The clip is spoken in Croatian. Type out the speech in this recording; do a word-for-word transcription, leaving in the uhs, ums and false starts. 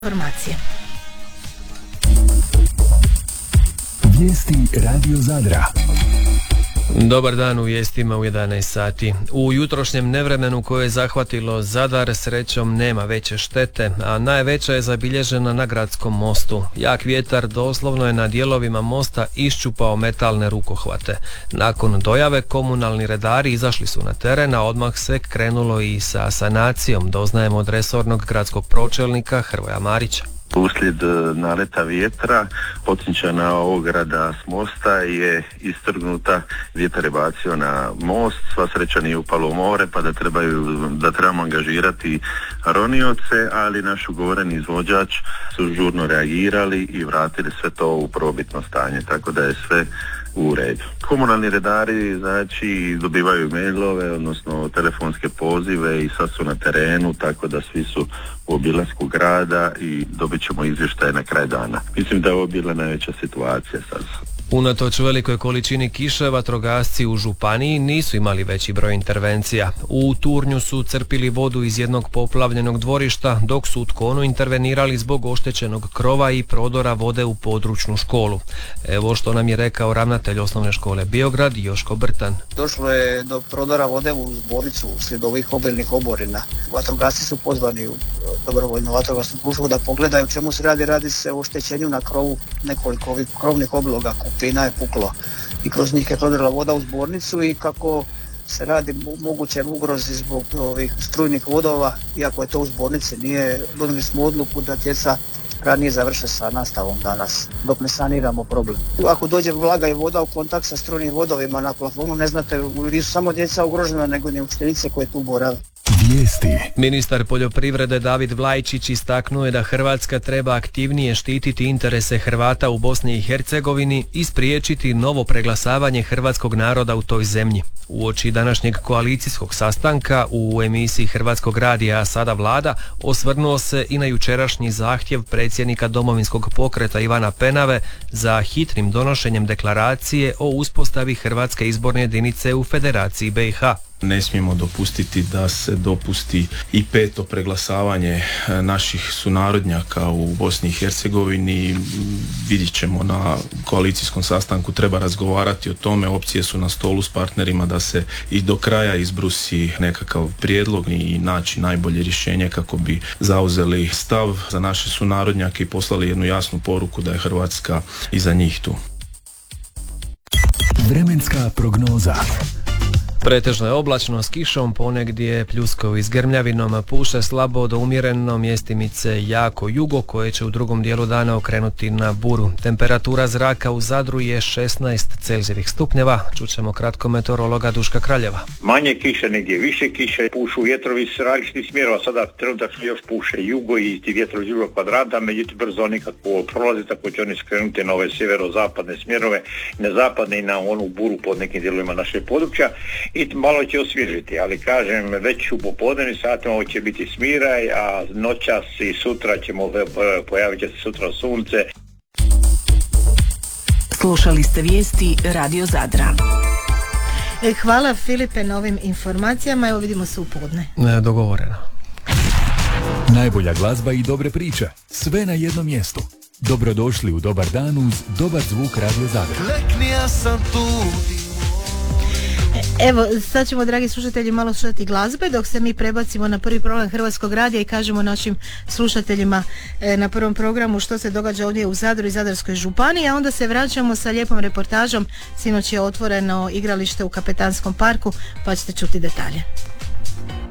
Informacije. Vijesti Radio Zadra. Dobar dan, u vijestima u jedanaest sati. U jutrošnjem nevremenu koje je zahvatilo Zadar srećom nema veće štete, a najveća je zabilježena na gradskom mostu. Jak vjetar doslovno je na dijelovima mosta iščupao metalne rukohvate. Nakon dojave komunalni redari izašli su na teren, a odmah se krenulo i sa sanacijom, doznajemo od resornog gradskog pročelnika Hrvoja Marića. Uslijed naleta vjetra potcinčana ograda s mosta je istrgnuta, vjetar je bacio na most, sva sreća nije upalo u more pa da, trebaju, da trebamo angažirati ronioce, ali naš ugovoreni izvođač su žurno reagirali i vratili sve to u prvobitno stanje, tako da je sve u redu. Komunalni redari znači dobivaju mailove, odnosno telefonske pozive i sad su na terenu, tako da svi su u obilasku grada i dobit ćemo izvještaje na kraj dana. Mislim da je ovo bila najveća situacija sad. Unatoč velikoj količini kiše, vatrogasci u županiji nisu imali veći broj intervencija. U Turnju su crpili vodu iz jednog poplavljenog dvorišta, dok su u Tkonu intervenirali zbog oštećenog krova i prodora vode u područnu školu. Evo što nam je rekao ravnatelj osnovne škole Biograd, Joško Brtan. Došlo je do prodora vode u zbornicu uslijed ovih obilnih oborina. Vatrogasci su pozvani u dobrovoljnu vatrogasnu službu da pogledaju čemu se radi. Radi se o oštećenju na krovu, nekoliko ovih krovnih obiloga, kupina je puklo i kroz njih je prodrla voda u zbornicu i kako se radi moguće ugrozi zbog ovih strujnih vodova, iako je to u zbornici, nije, donijeli smo odluku da djeca ranije završe sa nastavom danas, dok ne saniramo problem. Ako dođe vlaga i voda u kontakt sa strujnim vodovima na plafonu, ne znate, nisu samo djeca ugrožena, nego i učenice koje tu borave. Vijesti. Ministar poljoprivrede David Vlajčić istaknuo je da Hrvatska treba aktivnije štititi interese Hrvata u Bosni i Hercegovini i spriječiti novo preglasavanje hrvatskog naroda u toj zemlji. Uoči današnjeg koalicijskog sastanka u emisiji Hrvatskog radija Sada Vlada osvrnuo se i na jučerašnji zahtjev predsjednika Domovinskog pokreta Ivana Penave za hitnim donošenjem deklaracije o uspostavi Hrvatske izborne jedinice u Federaciji B i H. Ne smijemo dopustiti da se dopusti i peto preglasavanje naših sunarodnjaka u Bosni i Hercegovini. Vidjet ćemo na koalicijskom sastanku, treba razgovarati o tome, opcije su na stolu s partnerima da se i do kraja izbrusi nekakav prijedlog i naći najbolje rješenje kako bi zauzeli stav za naše sunarodnjake i poslali jednu jasnu poruku da je Hrvatska iza njih tu. Vremenska prognoza. Pretežno je oblačno s kišom, ponegdje pljuskovi s grmljavinom, puše slabo do umjereno, mjestimice jako jugo koje će u drugom dijelu dana okrenuti na buru. Temperatura zraka u Zadru je šesnaest celzijevih stupnjeva. Čućemo kratko meteorologa Duška Kraljeva. Manje kiše, negdje više kiše, pušu vjetrovi s različitih smjerova, sada trenutačno još puše jugo i ti vjetrovi jugo kvadranta, međutim brzo oni kako prolazi, tako će oni skrenuti na ove sjeverozapadne smjerove, na zapadne i na onu buru pod nekim dijelovima našeg područja. I malo će osvježiti, ali kažem, već u popodnevnim satima ovo će biti smiraj, a noćas i sutra ćemo, pojavit će se sutra sunce. Slušali ste vijesti Radio Zadra. Hvala Filipe na ovim informacijama, evo vidimo se u podne. Ne, dogovoreno. Najbolja glazba i dobre priče, sve na jednom mjestu. Dobrodošli u Dobar dan uz dobar zvuk Radio Zadra. Leknija sam tu. Evo, sad ćemo, dragi slušatelji, malo slušati glazbe dok se mi prebacimo na prvi program Hrvatskog radija i kažemo našim slušateljima e, na prvom programu što se događa ovdje u Zadru i Zadarskoj županiji, a onda se vraćamo sa lijepom reportažom. Sinoć je otvoreno igralište u Kapetanskom parku, pa ćete čuti detalje.